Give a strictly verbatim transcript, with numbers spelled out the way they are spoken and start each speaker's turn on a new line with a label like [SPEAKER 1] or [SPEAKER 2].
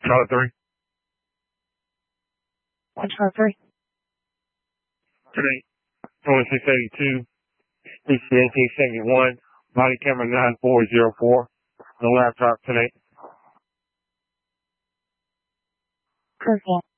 [SPEAKER 1] Charlie three.
[SPEAKER 2] One Charlie three.
[SPEAKER 1] Today, twenty-six eighty-two, P C eighteen seventy-one, body camera nine four zero four, no laptop today.
[SPEAKER 2] Perfect.